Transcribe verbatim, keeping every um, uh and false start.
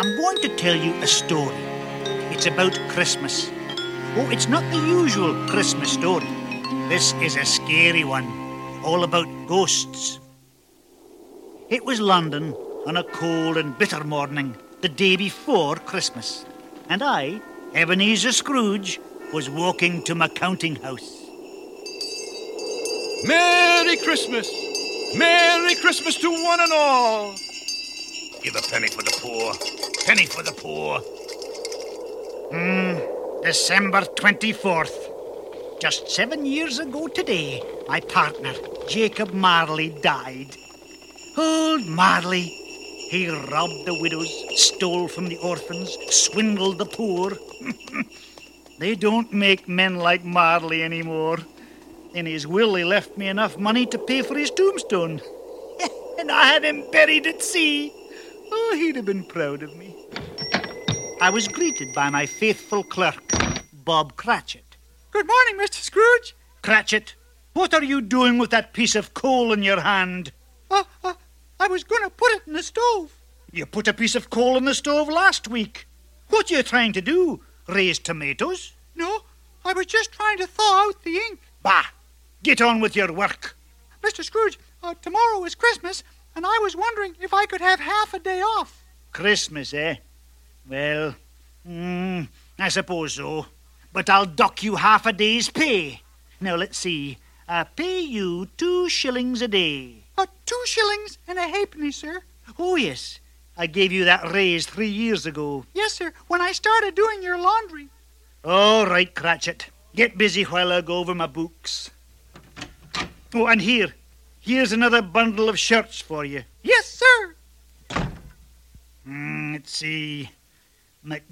I'm going to tell you a story. It's about Christmas. Oh, it's not the usual Christmas story. This is a scary one, all about ghosts. It was London on a cold and bitter morning, the day before Christmas, and I, Ebenezer Scrooge, was walking to my counting house. Merry Christmas! Merry Christmas to one and all! Give a penny for the poor. Penny for the poor. Hmm, December twenty-fourth. Just seven years ago today, my partner, Jacob Marley, died. Old Marley. He robbed the widows, stole from the orphans, swindled the poor. They don't make men like Marley anymore. In his will, he left me enough money to pay for his tombstone. And I had him buried at sea. Oh, he'd have been proud of me. I was greeted by my faithful clerk, Bob Cratchit. Good morning, Mister Scrooge. Cratchit, what are you doing with that piece of coal in your hand? Uh, uh, I was going to put it in the stove. You put a piece of coal in the stove last week. What are you trying to do? Raise tomatoes? No, I was just trying to thaw out the ink. Bah! Get on with your work. Mister Scrooge, uh, tomorrow is Christmas, and I was wondering if I could have half a day off. Christmas, eh? Well, mm, I suppose so. But I'll dock you half a day's pay. Now, let's see. I pay you two shillings a day. Uh, two shillings and a halfpenny, sir. Oh, yes. I gave you that raise three years ago. Yes, sir, when I started doing your laundry. All right, Cratchit. Get busy while I go over my books. Oh, and here. Here's another bundle of shirts for you. Yes, sir. Mm, let's see.